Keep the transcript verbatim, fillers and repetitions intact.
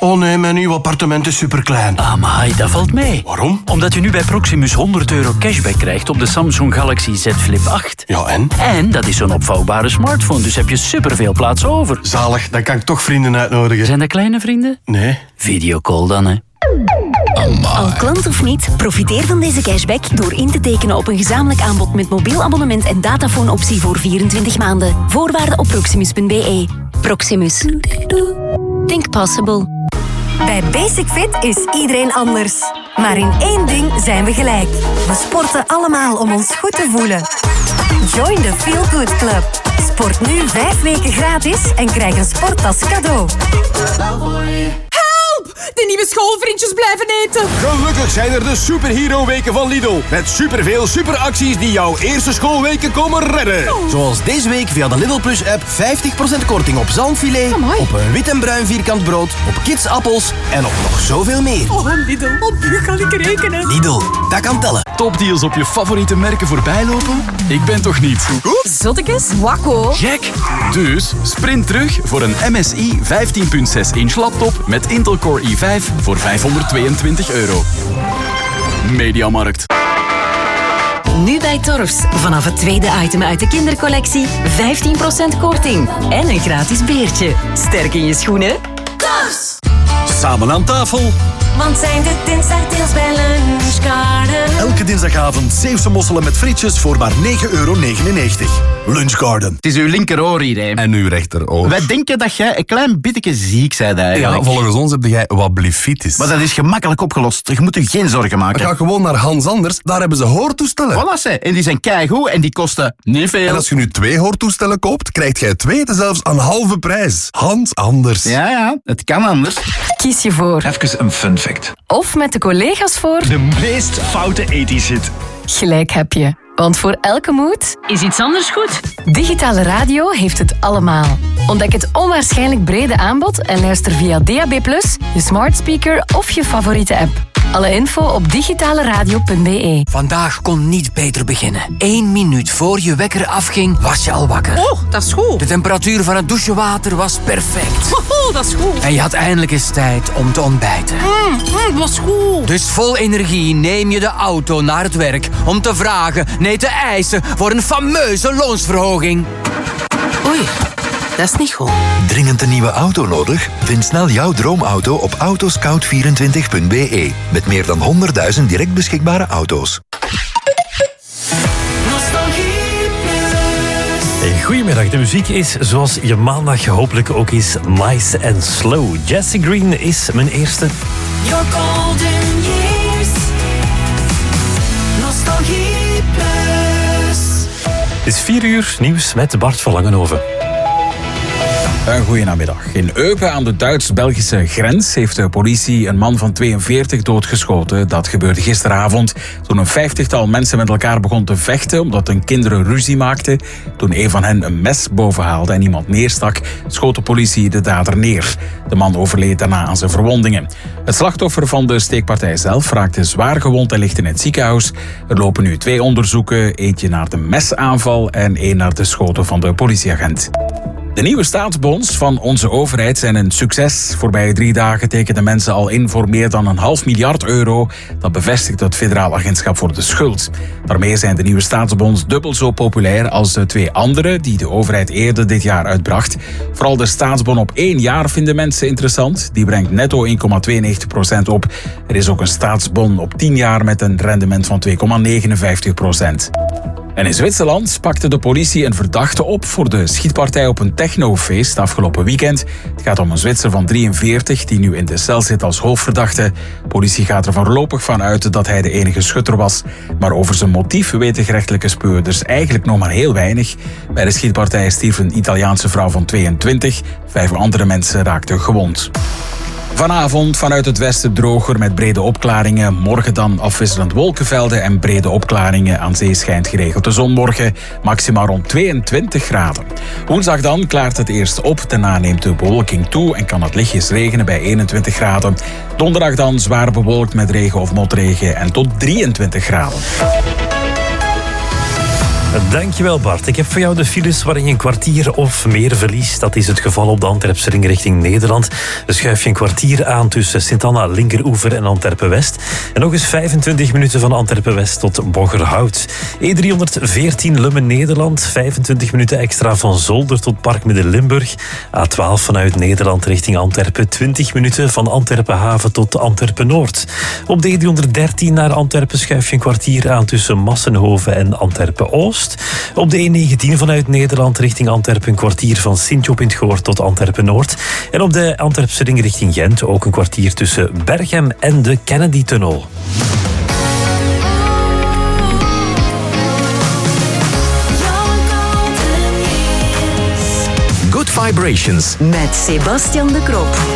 Oh nee, mijn nieuw appartement is superklein. Amai, dat valt mee. Waarom? Omdat u nu bij Proximus honderd euro cashback krijgt op de Samsung Galaxy Z Flip acht. Ja, en? En dat is zo'n opvouwbare smartphone, dus heb je superveel plaats over. Zalig, dan kan ik toch vrienden uitnodigen. Zijn dat kleine vrienden? Nee. Videocall dan, hè. Al klant of niet, profiteer van deze cashback door in te tekenen op een gezamenlijk aanbod met mobiel abonnement en datafoonoptie voor vierentwintig maanden. Voorwaarden op proximus punt b e. Proximus. Think possible. Bij Basic Fit is iedereen anders. Maar in één ding zijn we gelijk. We sporten allemaal om ons goed te voelen. Join the Feel Good Club. Sport nu vijf weken gratis en krijg een sporttas cadeau. De nieuwe schoolvriendjes blijven eten. Gelukkig zijn er de superhero-weken van Lidl. Met superveel superacties die jouw eerste schoolweken komen redden. Oh. Zoals deze week via de Lidl Plus-app vijftig procent korting op zalmfilet, Amai. op een wit en bruin vierkant brood, op kidsappels en op nog zoveel meer. Oh, Lidl, op u kan ik rekenen. Lidl, dat kan tellen. Topdeals op je favoriete merken voorbijlopen? Ik ben toch niet? Zottekes, wakko. Gek! Dus sprint terug voor een M S I vijftien komma zes inch laptop met Intel Core i vijf voor vijfhonderdtweeëntwintig euro. Mediamarkt. Nu bij Torfs. Vanaf het tweede item uit de kindercollectie vijftien procent korting. En een gratis beertje. Sterk in je schoenen. Torfs! Samen aan tafel. Want zijn de dinsdagdeals bij Lunchgarden. Elke dinsdagavond Zeeuwse mosselen met frietjes voor maar negen euro negenennegentig. Lunchgarden. Het is uw linkeroor hier, hè. En uw rechteroor. Wij denken dat jij een klein beetje ziek bent eigenlijk. Ja, volgens ons heb jij wat blifitis. Maar dat is gemakkelijk opgelost. Je moet je geen zorgen maken. Ga gewoon naar Hans Anders, daar hebben ze hoortoestellen. Voilà, ze. En die zijn keigoed en die kosten niet veel. En als je nu twee hoortoestellen koopt, krijgt jij twee zelfs aan halve prijs. Hans Anders. Ja, ja, het kan anders. Kies je voor. Even een fun fact. Of met de collega's voor. De meest foute ethisch hit. Gelijk heb je. Want voor elke moed is iets anders goed. Digitale radio heeft het allemaal. Ontdek het onwaarschijnlijk brede aanbod en luister via D A B plus, je smart speaker of je favoriete app. Alle info op digitaleradio punt b e. Vandaag kon niet beter beginnen. Eén minuut voor je wekker afging, was je al wakker. Oh, dat is goed. De temperatuur van het douchewater was perfect. Oh, dat is goed. En je had eindelijk eens tijd om te ontbijten. Mm, mm, dat is goed. Dus vol energie neem je de auto naar het werk om te vragen, nee te eisen voor een fameuze loonsverhoging. Oei, dat is niet goed. Dringend een nieuwe auto nodig? Vind snel jouw droomauto op autoscout vierentwintig punt b e. Met meer dan honderdduizend direct beschikbare auto's. Goedemiddag, de muziek is zoals je maandag hopelijk ook is nice and slow. Jessie Green is mijn eerste. Your golden years. Nostalgie plus. Het is vier uur nieuws met Bart van Langenhoven. Een goeienamiddag. In Eupen aan de Duits-Belgische grens heeft de politie een man van tweeënveertig doodgeschoten. Dat gebeurde gisteravond toen een vijftigtal mensen met elkaar begon te vechten omdat hun kinderen ruzie maakten. Toen een van hen een mes bovenhaalde en iemand neerstak, schoot de politie de dader neer. De man overleed daarna aan zijn verwondingen. Het slachtoffer van de steekpartij zelf raakte zwaar gewond en ligt in het ziekenhuis. Er lopen nu twee onderzoeken, eentje naar de mesaanval en één naar de schoten van de politieagent. De nieuwe staatsbonds van onze overheid zijn een succes. Voorbije drie dagen tekenden mensen al in voor meer dan een half miljard euro. Dat bevestigt het Federaal Agentschap voor de Schuld. Daarmee zijn de nieuwe staatsbonds dubbel zo populair als de twee andere die de overheid eerder dit jaar uitbracht. Vooral de staatsbon op één jaar vinden mensen interessant. Die brengt netto één komma tweeënnegentig procent op. Er is ook een staatsbon op tien jaar met een rendement van twee komma negenenvijftig procent. En in Zwitserland pakte de politie een verdachte op voor de schietpartij op een technofeest afgelopen weekend. Het gaat om een Zwitser van drieënveertig die nu in de cel zit als hoofdverdachte. De politie gaat er voorlopig van uit dat hij de enige schutter was. Maar over zijn motief weten gerechtelijke speurders eigenlijk nog maar heel weinig. Bij de schietpartij stierf een Italiaanse vrouw van tweeëntwintig. Vijf andere mensen raakten gewond. Vanavond vanuit het westen droger met brede opklaringen. Morgen dan afwisselend wolkenvelden en brede opklaringen. Aan zee schijnt geregeld de zon morgen. Maximaal rond tweeëntwintig graden. Woensdag dan klaart het eerst op. Daarna neemt de bewolking toe en kan het lichtjes regenen bij eenentwintig graden. Donderdag dan zwaar bewolkt met regen of motregen en tot drieëntwintig graden. Dankjewel Bart. Ik heb voor jou de files waarin je een kwartier of meer verliest. Dat is het geval op de Antwerpse ring richting Nederland. Dan schuif je een kwartier aan tussen Sint-Anna, Linkeroever en Antwerpen-West. En nog eens vijfentwintig minuten van Antwerpen-West tot Boggerhout. E driehonderdveertien Lummen-Nederland. vijfentwintig minuten extra van Zolder tot Park Midden-Limburg. A twaalf vanuit Nederland richting Antwerpen. twintig minuten van Antwerpen-Haven tot Antwerpen-Noord. Op de E driehonderddertien naar Antwerpen schuif je een kwartier aan tussen Massenhoven en Antwerpen-Oost. Op de E negentien vanuit Nederland richting Antwerpen een kwartier van Sint-Job in het Goor tot Antwerpen-Noord. En op de Antwerpse ring richting Gent ook een kwartier tussen Berchem en de Kennedy-tunnel. Good Vibrations Met Sebastian de Krop.